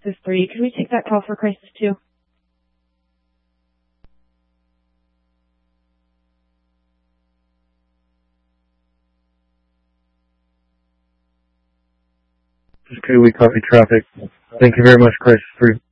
Crisis 3. Could we take that call for Crisis 2? Okay, we copy traffic. Thank you very much, Crisis 3.